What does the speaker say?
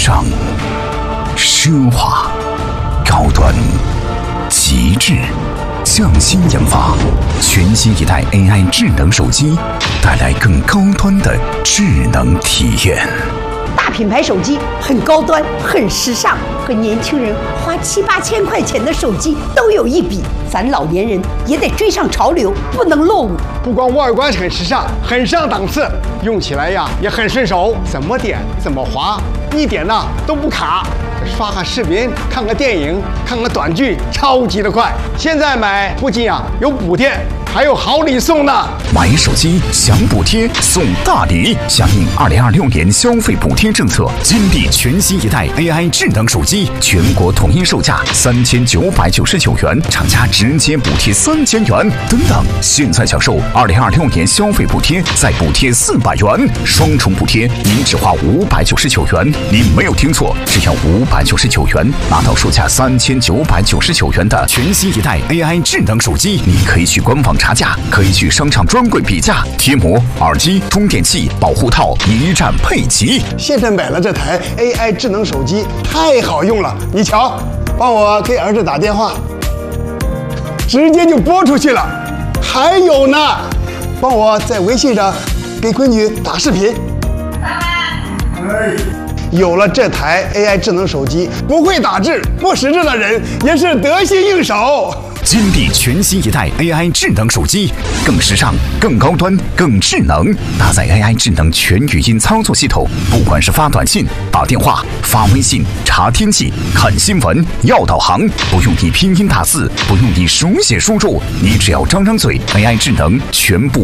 尚、奢华、高端、极致，匠心研发，全新一代 AI 智能手机，带来更高端的智能体验。 大品牌手机很高端，很时尚，和年轻人花7、8千块钱的手机都有一比。咱老年人也得追上潮流，不能落伍。 不光外观很时尚，很上档次，用起来呀也很顺手，怎么点怎么滑，一点呢都不卡。刷个视频，看个电影，看个短剧，超级的快。现在买不仅有补贴，还有好礼送呢。 买手机享补贴送大礼，响应2026年消费补贴政策，金地全新一代 AI 智能手机，全国统一售价3999元，厂家直接补贴3000元，等等。现在享受2026年消费补贴，再补贴400元，双重补贴，您只花599元。您没有听错，只要599元，拿到售价3999元的全新一代 AI 智能手机。你可以去官网查价，可以去商场专柜比价，贴膜、耳机、充电器、保护套一站配齐。 现在买了这台 AI 智能手机，太好用了。你瞧，帮我给儿子打电话，直接就拨出去了。还有呢，帮我在微信上给闺女打视频。有了这台 AI 智能手机，不会打字、不识字的人也是得心应手。 金地全新一代 AI 智能手机，更时尚、更高端、更智能，搭载 AI 智能全语音操作系统，不管是发短信、打电话、发微信、查天气、看新闻、要导航，不用你拼音打字，不用你手写输入，你只要张张嘴 ，AI 智能全部